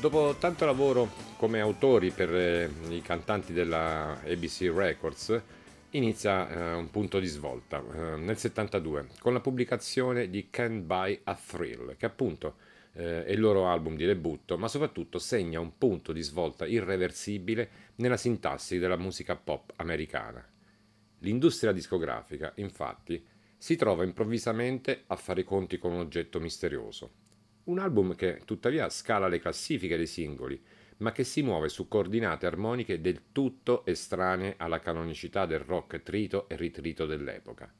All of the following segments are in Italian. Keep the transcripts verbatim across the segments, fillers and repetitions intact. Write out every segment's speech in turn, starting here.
Dopo tanto lavoro come autori per eh, i cantanti della A B C Records, inizia eh, un punto di svolta eh, nel settantadue con la pubblicazione di Can't Buy a Thrill, che appunto eh, è il loro album di debutto, ma soprattutto segna un punto di svolta irreversibile nella sintassi della musica pop americana. L'industria discografica, infatti, si trova improvvisamente a fare i conti con un oggetto misterioso. Un album che tuttavia scala le classifiche dei singoli, ma che si muove su coordinate armoniche del tutto estranee alla canonicità del rock trito e ritrito dell'epoca.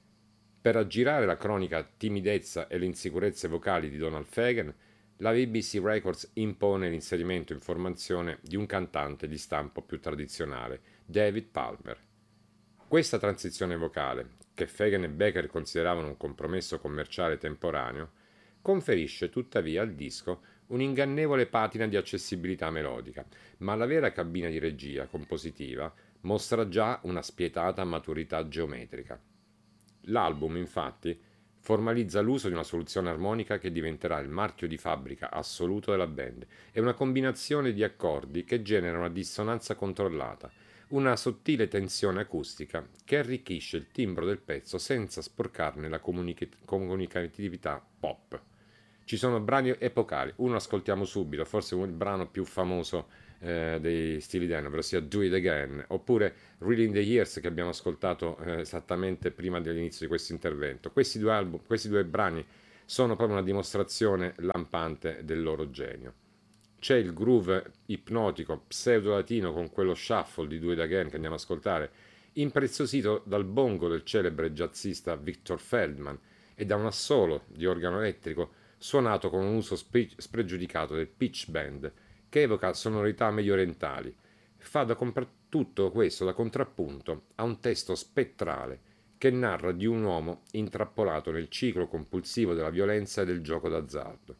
Per aggirare la cronica timidezza e le insicurezze vocali di Donald Fagen, la A B C Records impone l'inserimento in formazione di un cantante di stampo più tradizionale, David Palmer. Questa transizione vocale, che Fagen e Becker consideravano un compromesso commerciale temporaneo, conferisce tuttavia al disco un'ingannevole patina di accessibilità melodica, ma la vera cabina di regia compositiva mostra già una spietata maturità geometrica. L'album, infatti, formalizza l'uso di una soluzione armonica che diventerà il marchio di fabbrica assoluto della band e una combinazione di accordi che genera una dissonanza controllata, una sottile tensione acustica che arricchisce il timbro del pezzo senza sporcarne la comunica- comunicatività pop. Ci sono brani epocali, uno ascoltiamo subito, forse il brano più famoso eh, dei Steely Dan, ovvero sia Do It Again, oppure Reading the Years che abbiamo ascoltato eh, esattamente prima dell'inizio di questo intervento. Questi due, album, questi due brani sono proprio una dimostrazione lampante del loro genio. C'è il groove ipnotico pseudo-latino con quello shuffle di Do It Again che andiamo ad ascoltare, impreziosito dal bongo del celebre jazzista Victor Feldman e da un assolo di organo elettrico suonato con un uso spe- spregiudicato del pitch bend che evoca sonorità mediorientali. Fa da compra- tutto questo da contrappunto a un testo spettrale che narra di un uomo intrappolato nel ciclo compulsivo della violenza e del gioco d'azzardo.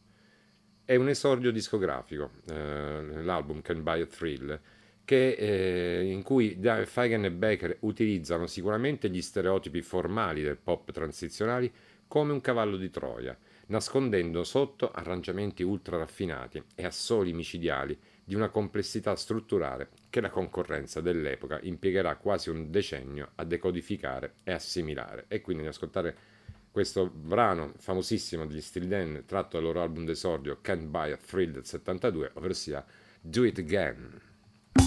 È un esordio discografico, eh, l'album Can Buy a Thrill, che, eh, in cui Fagen e Becker utilizzano sicuramente gli stereotipi formali del pop transizionali come un cavallo di Troia, nascondendo sotto arrangiamenti ultra raffinati e assoli micidiali di una complessità strutturale che la concorrenza dell'epoca impiegherà quasi un decennio a decodificare e assimilare. E quindi ad ascoltare questo brano famosissimo degli Steely Dan tratto dal loro album d'esordio Can't Buy a Thrill del settantadue, ovvero sia Do It Again.